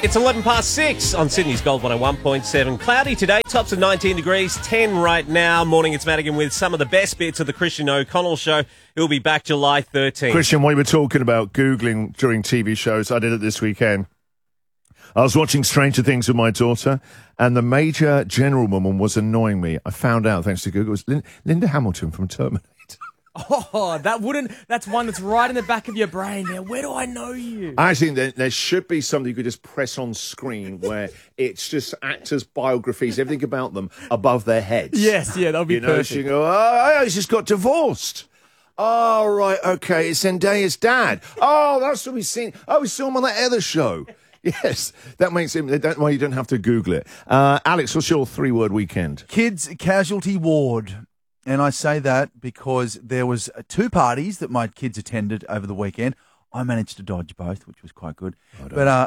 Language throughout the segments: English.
It's 11 past 6 on Sydney's Gold 101.7. Cloudy today, tops of 19 degrees, 10 right now. Morning, it's Madigan with some of the best bits of the Christian O'Connell Show. He'll be back July 13th. Christian, we were talking about Googling during TV shows. I did it this weekend. I was watching Stranger Things with my daughter, and the Major General woman was annoying me. I found out, thanks to Google, it was Linda Hamilton from Terminator. Oh, that's one that's right in the back of your brain. Now, where do I know you? I think there should be something you could just press on screen where it's just actors' biographies, everything about them above their heads. Yes, yeah, that'll be perfect. So you go, I just got divorced. Oh, right, okay, it's Zendaya's dad. Oh, that's what we've seen. Oh, we saw him on that other show. Yes, that makes him. Well, you don't have to Google it. Alex, what's your three-word weekend? Kids Casualty Ward. And I say that because there was two parties that my kids attended over the weekend. I managed to dodge both, which was quite good. But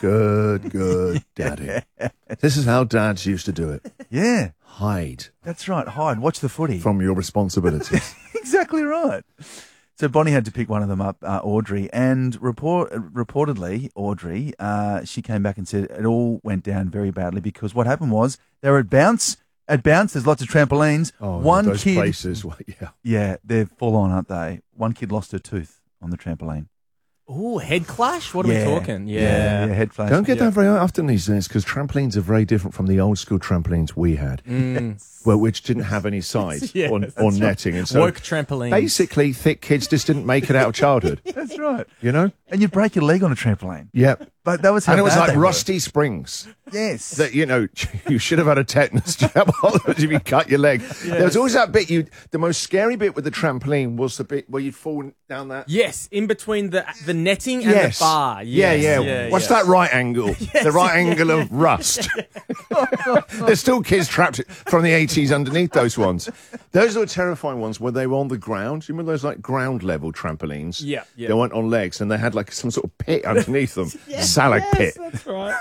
good, Daddy. This is how dads used to do it. Yeah. Hide. That's right, hide. Watch the footy. From your responsibilities. Exactly right. So Bonnie had to pick one of them up, Audrey, and reportedly, Audrey, she came back and said it all went down very badly because what happened was they were at Bounce. At Bounce, there's lots of trampolines. Oh, one those kid, places, yeah. Yeah, they're full on, aren't they? One kid lost her tooth on the trampoline. Ooh, head clash? What are we talking? Yeah, head clash. Don't get that very often these days because trampolines are very different from the old school trampolines we had, which didn't have any sides or netting. And so woke trampolines. Basically, thick kids just didn't make it out of childhood. That's right. You know? And you'd break your leg on a trampoline. Yep. But that was how and it was bad like they were. rusty springs. Yes. That, you should have had a tetanus jab if you cut your leg. Yes. There was always that bit, the most scary bit with the trampoline was the bit where you'd fall down that. Yes, in between the netting and the bar. Yes. Yeah. What's that right angle? The right angle of rust. There's still kids trapped from the 80s underneath those ones. Those were terrifying ones where they were on the ground. Do you remember those like ground level trampolines? Yeah. They weren't on legs and they had like some sort of pit underneath them. Salad pit. That's right.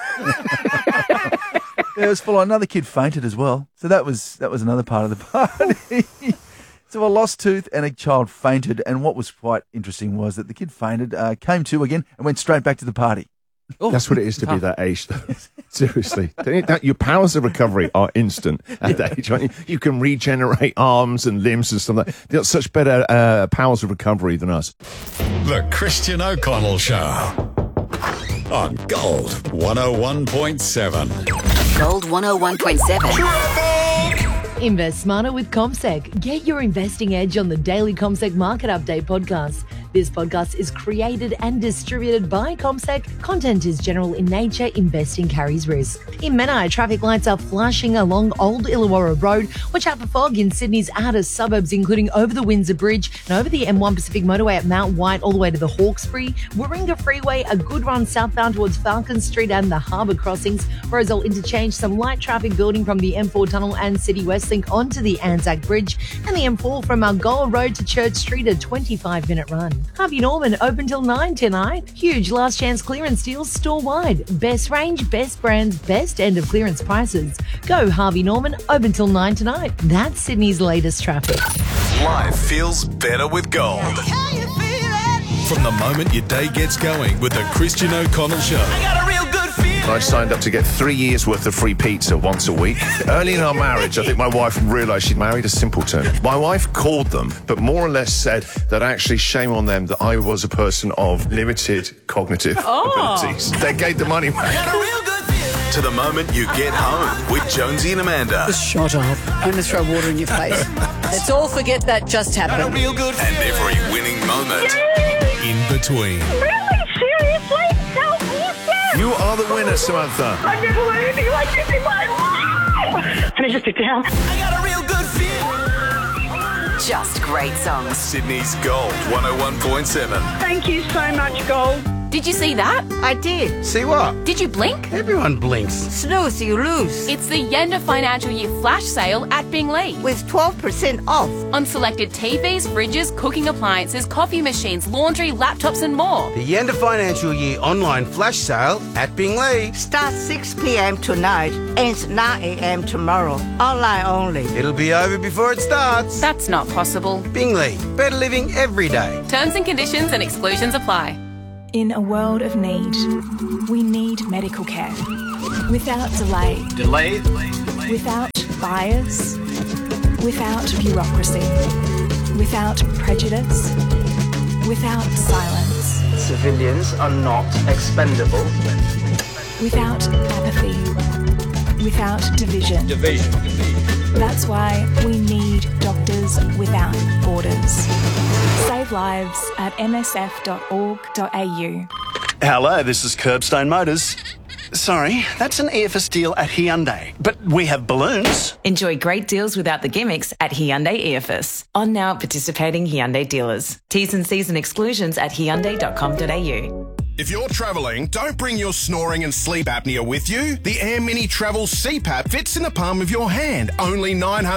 It was full on. Another kid fainted as well. So that was another part of the party. So a lost tooth and a child fainted. And what was quite interesting was that the kid fainted, came to again, and went straight back to the party. Oh, that's what it is to be that age, though. Seriously. Your powers of recovery are instant at that age. You can regenerate arms and limbs and stuff like that. They've got such better powers of recovery than us. The Christian O'Connell Show. On Gold 101.7. Gold 101.7. Invest smarter with CommSec. Get your investing edge on the daily CommSec Market Update podcast. This podcast is created and distributed by CommSec. Content is general in nature. Investing carries risk. In Menai, traffic lights are flashing along Old Illawarra Road. Watch out for fog in Sydney's outer suburbs, including over the Windsor Bridge and over the M1 Pacific Motorway at Mount White all the way to the Hawkesbury. Warringah Freeway, a good run southbound towards Falcon Street and the Harbour crossings. Roselle Interchange, some light traffic building from the M4 Tunnel and City Westlink onto the Anzac Bridge. And the M4 from Algoa Road to Church Street, a 25-minute run. Harvey Norman open till 9 tonight. Huge last chance clearance deals store-wide. Best range, best brands, best end of clearance prices. Go Harvey Norman open till 9 tonight. That's Sydney's latest traffic. Life feels better with Gold. From the moment your day gets going with the Christian O'Connell Show. I got a real good feeling. I signed up to get 3 years' worth of free pizza once a week. Early in our marriage, I think my wife realised she'd married a simpleton. My wife called them, but more or less said that actually shame on them that I was a person of limited cognitive abilities. They gave the money back. I got a real good feeling. To the moment you get home with Jonesy and Amanda. Just shut up. I'm going to throw water in your face. Let's all forget that just happened. Got a real good feeling. And every winning moment in between. Really? Seriously? So awesome! You are the winner, Samantha. I've never heard anything like this in my life! Can I just sit down? I got a real good feeling. Just great songs. Sydney's Gold 101.7. Thank you so much, Gold. Did you see that? I did. See what? Did you blink? Everyone blinks. Snooze, you lose. It's the Yenda Financial Year Flash Sale at Bingley. With 12% off. On selected TVs, fridges, cooking appliances, coffee machines, laundry, laptops and more. The Yenda Financial Year online flash sale at Bingley. Starts 6 p.m. tonight, ends 9 a.m. tomorrow. Online only. It'll be over before it starts. That's not possible. Bingley. Better living every day. Terms and conditions and exclusions apply. In a world of need, we need medical care. Without delay. Without bias. Without bureaucracy. Without prejudice. Without silence. Civilians are not expendable. Without apathy. Without division. That's why we need doctors without borders. Save lives at msf.org.au. Hello, this is Curbstone Motors. Sorry, that's an EFS deal at Hyundai. But we have balloons. Enjoy great deals without the gimmicks at Hyundai EFS. On now at participating Hyundai dealers. T's and C's and exclusions at hyundai.com.au. If you're travelling, don't bring your snoring and sleep apnea with you. The Air Mini Travel CPAP fits in the palm of your hand. Only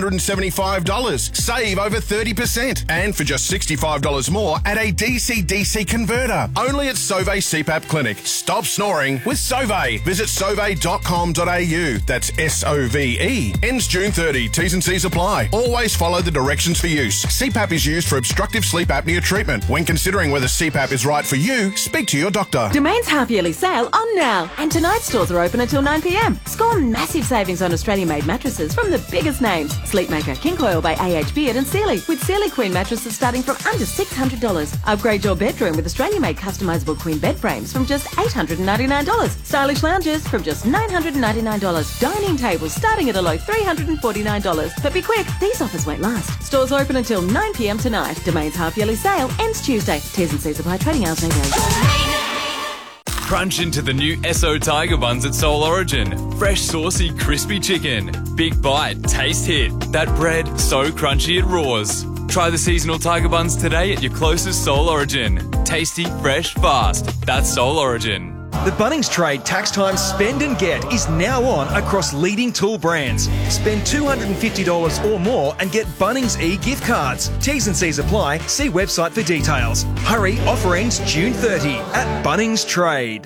$975. Save over 30%. And for just $65 more, add a DC-DC converter. Only at Sauvé CPAP Clinic. Stop snoring with Sauvé. Visit sauvé.com.au. That's SOVE. Ends June 30. T's and C's apply. Always follow the directions for use. CPAP is used for obstructive sleep apnea treatment. When considering whether CPAP is right for you, speak to your doctor. Domain's half-yearly sale on now. And tonight's stores are open until 9 p.m. Score massive savings on Australian-made mattresses from the biggest names. Sleepmaker, King Coil by AH Beard and Sealy. With Sealy Queen mattresses starting from under $600. Upgrade your bedroom with Australian-made customisable queen bed frames from just $899. Stylish lounges from just $999. Dining tables starting at a low $349. But be quick, these offers won't last. Stores open until 9 p.m. tonight. Domain's half-yearly sale ends Tuesday. T's and C's apply. Trading hours may vary. Crunch into the new Esso Tiger Buns at Soul Origin. Fresh, saucy, crispy chicken. Big bite, taste hit. That bread, so crunchy it roars. Try the seasonal Tiger Buns today at your closest Soul Origin. Tasty, fresh, fast. That's Soul Origin. The Bunnings Trade Tax Time Spend and Get is now on across leading tool brands. Spend $250 or more and get Bunnings e-gift cards. T's and C's apply. See website for details. Hurry, offer ends June 30 at Bunnings Trade.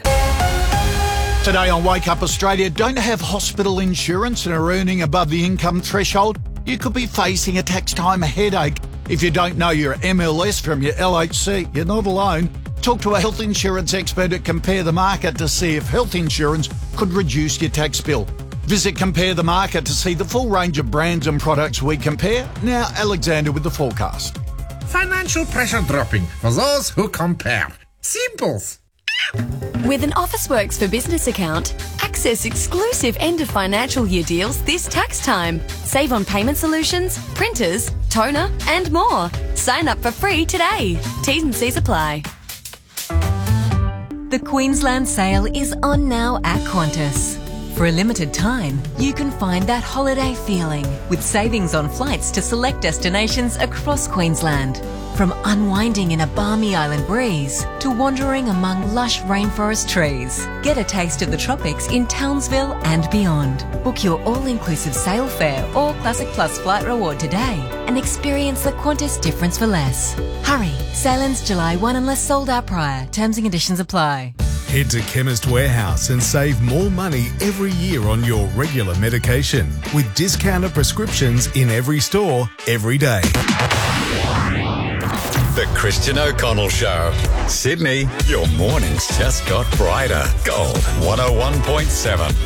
Today on Wake Up Australia, don't have hospital insurance and are earning above the income threshold? You could be facing a tax time headache. If you don't know your MLS from your LHC, you're not alone. Talk to a health insurance expert at Compare the Market to see if health insurance could reduce your tax bill. Visit Compare the Market to see the full range of brands and products we compare. Now, Alexander with the forecast. Financial pressure dropping for those who compare. Simples. With an Officeworks for Business account, access exclusive end of financial year deals this tax time. Save on payment solutions, printers, toner, and more. Sign up for free today. T's and C's apply. The Queensland sale is on now at Qantas. For a limited time, you can find that holiday feeling with savings on flights to select destinations across Queensland. From unwinding in a balmy island breeze to wandering among lush rainforest trees. Get a taste of the tropics in Townsville and beyond. Book your all-inclusive sail fare or Classic Plus flight reward today and experience the Qantas difference for less. Hurry, sale ends July 1 unless sold out prior. Terms and conditions apply. Head to Chemist Warehouse and save more money every year on your regular medication with discounted prescriptions in every store, every day. The Christian O'Connell Show. Sydney, your mornings just got brighter. Gold 101.7.